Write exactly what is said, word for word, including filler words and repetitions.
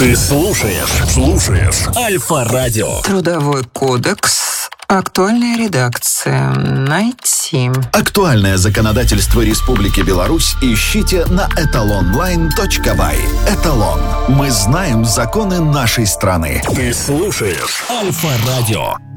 Ты слушаешь, слушаешь Альфа-радио. Трудовой кодекс. Актуальная редакция. Найти. Актуальное законодательство Республики Беларусь ищите на эталонлайн точка бай. Эталон. Мы знаем законы нашей страны. Ты слушаешь Альфа-радио.